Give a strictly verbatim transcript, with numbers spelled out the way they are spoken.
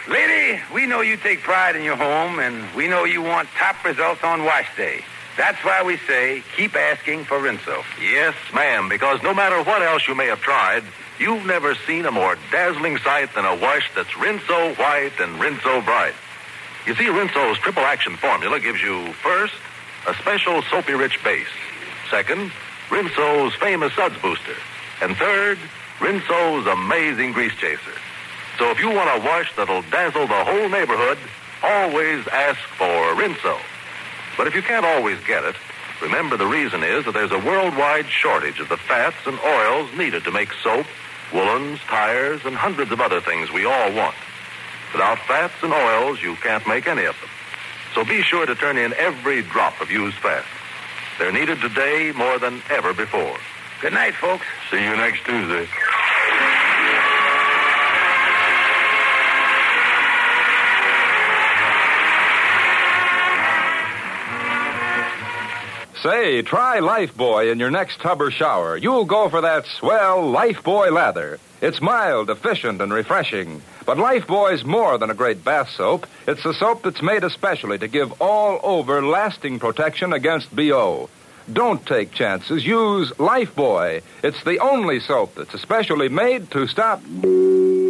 Lady, we know you take pride in your home, and we know you want top results on wash day. That's why we say keep asking for Rinso. Yes, ma'am, because no matter what else you may have tried, you've never seen a more dazzling sight than a wash that's Rinso white and Rinso bright. You see, Rinso's triple action formula gives you, first, a special soapy-rich base. Second, Rinso's famous suds booster. And third, Rinso's amazing grease chaser. So if you want a wash that'll dazzle the whole neighborhood, always ask for Rinso. But if you can't always get it, remember the reason is that there's a worldwide shortage of the fats and oils needed to make soap, woolens, tires, and hundreds of other things we all want. Without fats and oils, you can't make any of them. So be sure to turn in every drop of used fats. They're needed today more than ever before. Good night, folks. See you next Tuesday. Say, try Lifebuoy in your next tub or shower. You'll go for that swell Lifebuoy lather. It's mild, efficient, and refreshing. But Lifebuoy's more than a great bath soap. It's a soap that's made especially to give all-over lasting protection against B O. Don't take chances. Use Lifebuoy. It's the only soap that's especially made to stop